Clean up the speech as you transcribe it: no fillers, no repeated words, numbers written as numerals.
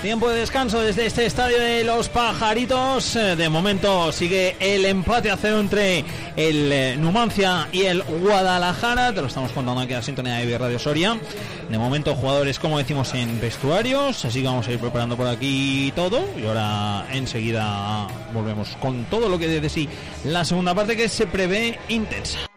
Tiempo de descanso desde este estadio de Los Pajaritos. De momento sigue el empate a 0 entre el Numancia y el Guadalajara. Te lo estamos contando aquí a la sintonía de Radio Soria. De momento jugadores, como decimos, en vestuarios. Así que vamos a ir preparando por aquí todo. Y ahora enseguida volvemos con todo lo que de sí la segunda parte, que se prevé intensa.